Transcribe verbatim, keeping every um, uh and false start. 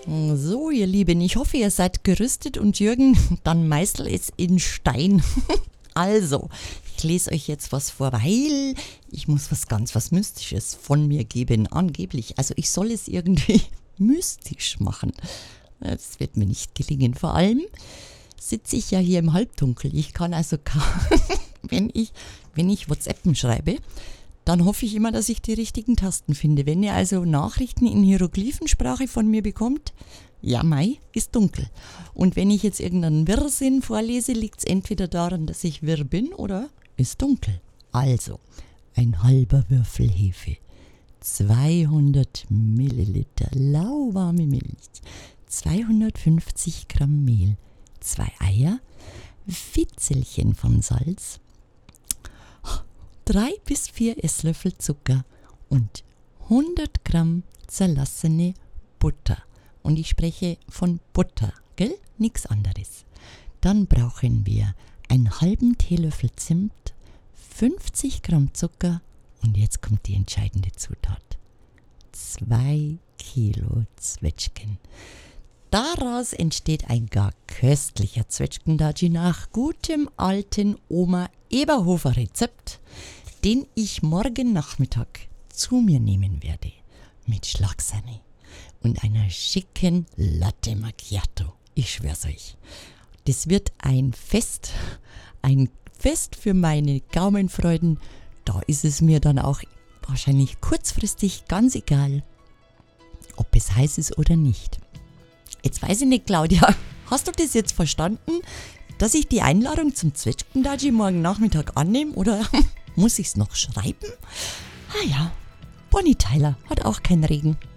So, ihr Lieben, ich hoffe, ihr seid gerüstet und Jürgen, dann meißel es in Stein. Also, ich lese euch jetzt was vor, weil ich muss was ganz was Mystisches von mir geben, angeblich. Also ich soll es irgendwie mystisch machen. Das wird mir nicht gelingen. Vor allem sitze ich ja hier im Halbdunkel. Ich kann also, wenn ich, wenn ich WhatsAppen schreibe, dann hoffe ich immer, dass ich die richtigen Tasten finde. Wenn ihr also Nachrichten in Hieroglyphensprache von mir bekommt, ja, Mai ist dunkel. Und wenn ich jetzt irgendeinen Wirrsinn vorlese, liegt es entweder daran, dass ich wirr bin oder ist dunkel. Also, ein halber Würfel Hefe, zweihundert Milliliter lauwarme Milch, zweihundertfünfzig Gramm Mehl, zwei Eier, Fitzelchen von Salz, drei bis vier Esslöffel Zucker und hundert Gramm zerlassene Butter. Und ich spreche von Butter, gell? Nichts anderes. Dann brauchen wir einen halben Teelöffel Zimt, fünfzig Gramm Zucker und jetzt kommt die entscheidende Zutat. Zwei Kilo Zwetschgen. Daraus entsteht ein gar köstlicher Zwetschgendatschi nach gutem alten Oma Eberhofer Rezept, den ich morgen Nachmittag zu mir nehmen werde. Mit Schlagsahne und einer schicken Latte Macchiato. Ich schwör's euch. Das wird ein Fest, ein Fest für meine Gaumenfreuden. Da ist es mir dann auch wahrscheinlich kurzfristig ganz egal, ob es heiß ist oder nicht. Jetzt weiß ich nicht, Claudia, hast du das jetzt verstanden, dass ich die Einladung zum Zwetschgendatschi morgen Nachmittag annehme oder muss ich es noch schreiben? Ah ja, Bonnie Tyler hat auch keinen Regen.